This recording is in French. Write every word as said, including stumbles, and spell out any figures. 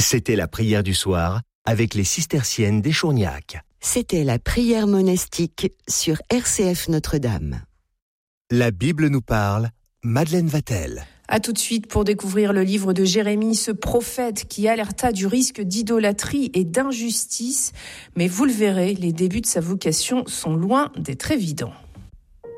C'était la prière du soir avec les cisterciennes d'Échourgnac. C'était la prière monastique sur R C F Notre-Dame. La Bible nous parle, Madeleine Vatel. A tout de suite pour découvrir le livre de Jérémie, ce prophète qui alerta du risque d'idolâtrie et d'injustice. Mais vous le verrez, les débuts de sa vocation sont loin d'être évidents.